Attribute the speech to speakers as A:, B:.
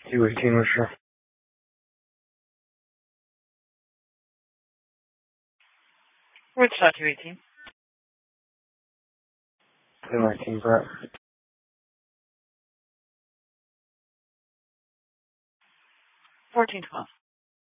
A: 第五题目是
B: Which activity?
A: 17 Brett.
B: 14-12.